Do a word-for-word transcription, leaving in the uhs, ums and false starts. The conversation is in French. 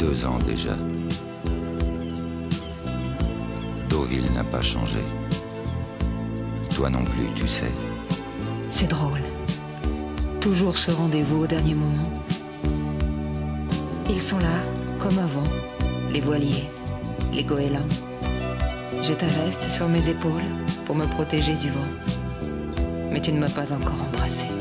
Deux ans déjà. Deauville n'a pas changé. Toi non plus, tu sais. C'est drôle. Toujours ce rendez-vous au dernier moment. Ils sont là, comme avant, les voiliers, les goélands. J'ai ta veste sur mes épaules pour me protéger du vent. Mais tu ne m'as pas encore embrassée.